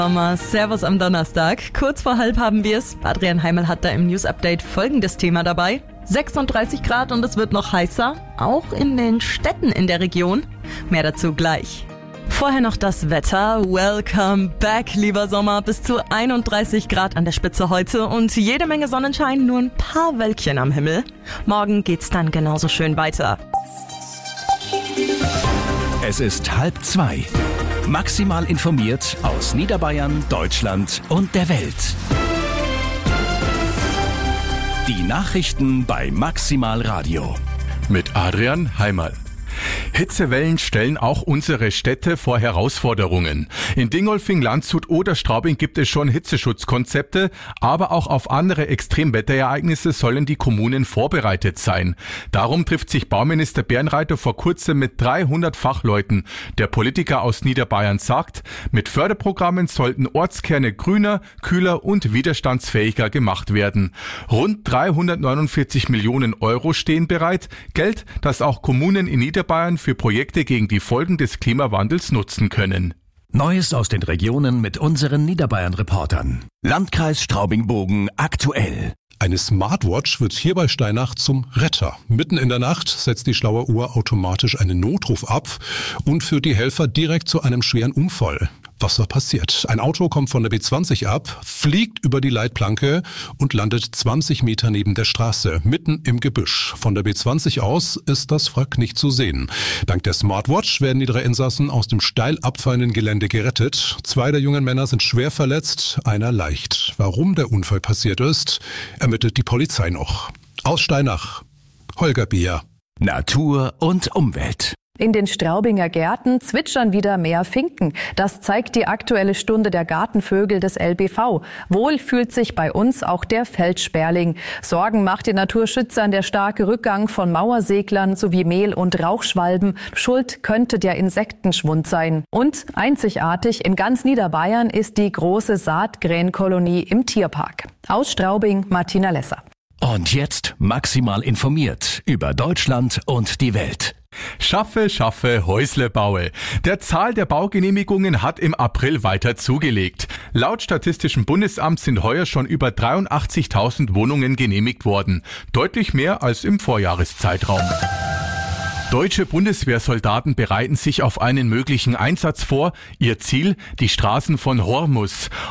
Servus am Donnerstag. Kurz vor 12 haben wir es. Adrian Heimel hat da im News-Update folgendes Thema dabei. 36 Grad und es wird noch heißer, auch in den Städten in der Region. Mehr dazu gleich. Vorher noch das Wetter. Welcome back, lieber Sommer. Bis zu 31 Grad an der Spitze heute und jede Menge Sonnenschein, nur ein paar Wölkchen am Himmel. Morgen geht's dann genauso schön weiter. Es ist 1:30. Maximal informiert aus Niederbayern, Deutschland und der Welt. Die Nachrichten bei Maximal Radio. Mit Adrian Heimel. Hitzewellen stellen auch unsere Städte vor Herausforderungen. In Dingolfing, Landshut oder Straubing gibt es schon Hitzeschutzkonzepte, aber auch auf andere Extremwetterereignisse sollen die Kommunen vorbereitet sein. Darum trifft sich Bauminister Bärenreiter vor kurzem mit 300 Fachleuten. Der Politiker aus Niederbayern sagt, mit Förderprogrammen sollten Ortskerne grüner, kühler und widerstandsfähiger gemacht werden. Rund 349 Millionen Euro stehen bereit, Geld, das auch Kommunen in Niederbayern für Projekte gegen die Folgen des Klimawandels nutzen können. Neues aus den Regionen mit unseren Niederbayern-Reportern. Landkreis Straubing-Bogen aktuell. Eine Smartwatch wird hier bei Steinach zum Retter. Mitten in der Nacht setzt die schlaue Uhr automatisch einen Notruf ab und führt die Helfer direkt zu einem schweren Unfall. Was war passiert? Ein Auto kommt von der B20 ab, fliegt über die Leitplanke und landet 20 Meter neben der Straße, mitten im Gebüsch. Von der B20 aus ist das Wrack nicht zu sehen. Dank der Smartwatch werden die 3 Insassen aus dem steil abfallenden Gelände gerettet. 2 der jungen Männer sind schwer verletzt, einer leicht. Warum der Unfall passiert ist, ermittelt die Polizei noch. Aus Steinach, Holger Beer. Natur und Umwelt. In den Straubinger Gärten zwitschern wieder mehr Finken. Das zeigt die Aktuelle Stunde der Gartenvögel des LBV. Wohl fühlt sich bei uns auch der Feldsperling. Sorgen macht den Naturschützern der starke Rückgang von Mauerseglern sowie Mehl- und Rauchschwalben. Schuld könnte der Insektenschwund sein. Und einzigartig in ganz Niederbayern ist die große Saatgränkolonie im Tierpark. Aus Straubing, Martina Lesser. Und jetzt maximal informiert über Deutschland und die Welt. Schaffe, Häusle baue. Der Zahl der Baugenehmigungen hat im April weiter zugelegt. Laut Statistischem Bundesamt sind heuer schon über 83.000 Wohnungen genehmigt worden. Deutlich mehr als im Vorjahreszeitraum. Deutsche Bundeswehrsoldaten bereiten sich auf einen möglichen Einsatz vor. Ihr Ziel, die Straßen von Hormuz.